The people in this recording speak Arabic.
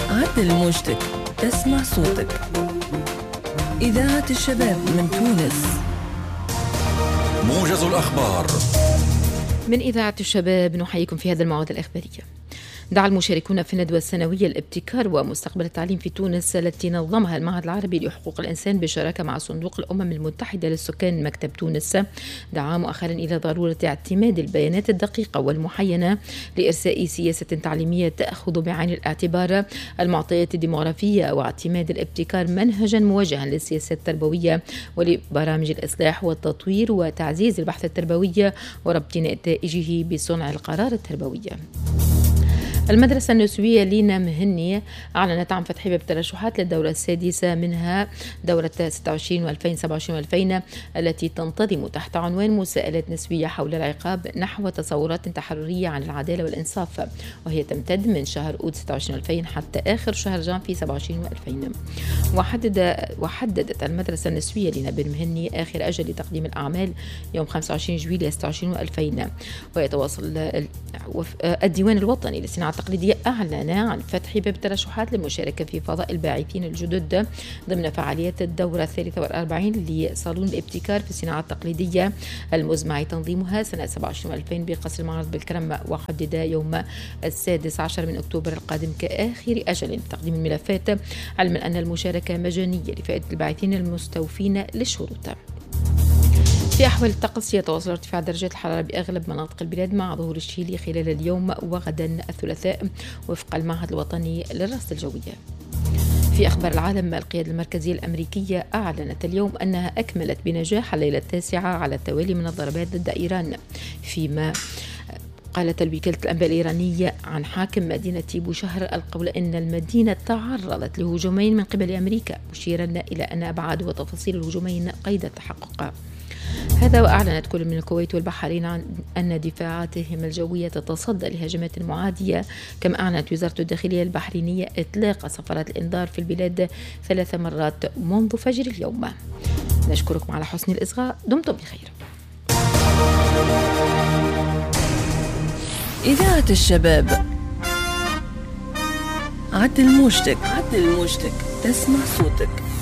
عدل موجتك، تسمع صوتك. إذاعة الشباب من تونس. موجز الأخبار من إذاعة الشباب، نحييكم في هذا الموعد الإخبارية. دعا المشاركون في الندوة السنوية الابتكار ومستقبل التعليم في تونس التي نظمها المعهد العربي لحقوق الإنسان بالشراكة مع صندوق الأمم المتحدة للسكان مكتب تونس، دعا مؤخرا إلى ضرورة اعتماد البيانات الدقيقة والمحينة لإرساء سياسة تعليمية تأخذ بعين الاعتبار المعطيات الديموغرافية، واعتماد الابتكار منهجا موجها للسياسات التربوية ولبرامج الإصلاح والتطوير وتعزيز البحث التربوي وربط نتائجه بصنع القرار التربوي. المدرسة النسوية لينا مهني أعلنت عن فتح باب الترشحات للدورة السادسة، منها دورة 26 و2027 و2000 التي تنتظم تحت عنوان مساءلات نسوية حول العقاب نحو تصورات تحررية عن العدالة والإنصاف، وهي تمتد من شهر أود 26 و2000 حتى آخر شهر جانفي 27 و2000. وحددت المدرسة النسوية لينا بن مهني آخر أجل لتقديم الأعمال يوم 25 جويلية 26 و2000. ويتواصل الديوان الوطني للصناعة التقليدية أعلن عن فتح باب الترشحات للمشاركة في فضاء الباعثين الجدد ضمن فعاليات الدورة 43 لصالون الابتكار في الصناعة التقليدية المزمع تنظيمها سنة 27 و2000 بقصر المعرض بالكرم، وحدد يوم 16 من أكتوبر القادم كآخر أجل لتقديم الملفات، علما أن المشاركة مجانية لفئة الباعثين المستوفين للشروط. في أحوال الطقس، يتواصل ارتفاع درجات الحرارة بأغلب مناطق البلاد مع ظهور الشيلي خلال اليوم وغدا الثلاثاء وفق المعهد الوطني للرصد الجوية. في أخبار العالم، القيادة المركزية الأمريكية أعلنت اليوم أنها أكملت بنجاح الليلة التاسعة على التوالي من الضربات ضد إيران، فيما قالت الوكالة الأنباء الإيرانية عن حاكم مدينة بوشهر القول أن المدينة تعرضت لهجومين من قبل أمريكا، مشيرا إلى أن أبعاد وتفاصيل الهجومين قيد التحقق. هذا وأعلنت كل من الكويت والبحرين عن أن دفاعاتهم الجوية تتصدى لهجمات معادية، كما أعلنت وزارة الداخلية البحرينية إطلاق سفرات الإنذار في البلاد 3 مرات منذ فجر اليوم. نشكركم على حسن الإصغاء، دمتم بخير. إذاعة الشباب، عدل موجتك، تسمع صوتك.